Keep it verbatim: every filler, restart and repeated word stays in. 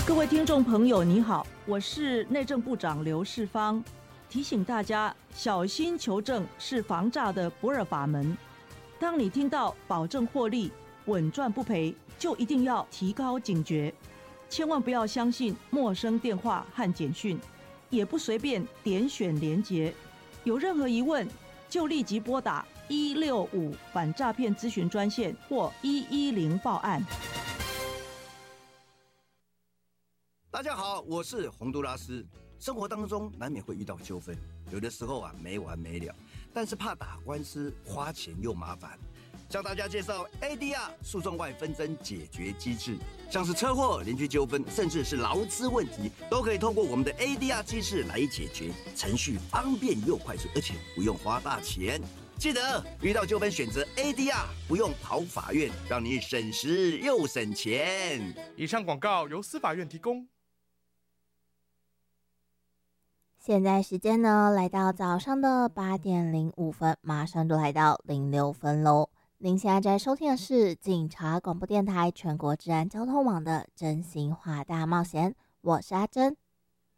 各位听众朋友，你好，我是内政部长刘世芳，提醒大家小心求证是防诈的不二法门。当你听到保证获利、稳赚不赔，就一定要提高警觉，千万不要相信陌生电话和简讯，也不随便点选连结。有任何疑问，就立即拨打一六五反诈骗咨询专线或一一零报案。 大家好，我是洪都拉斯。生活当中难免会遇到纠纷，有的时候啊没完没了，但是怕打官司花钱又麻烦。向大家介绍 A D R 诉讼外纷争解决机制，像是车祸、邻居纠纷，甚至是劳资问题，都可以透过我们的 A D R 机制来解决，程序方便又快速，而且不用花大钱。记得遇到纠纷选择 A D R， 不用跑法院，让你省时又省钱。 以上广告由司法院提供。 现在时间呢，来到早上的八点零五分，马上就来到零六分喽。您现在在收听的是警察广播电台全国治安交通网的真心话大冒险，我是阿珍。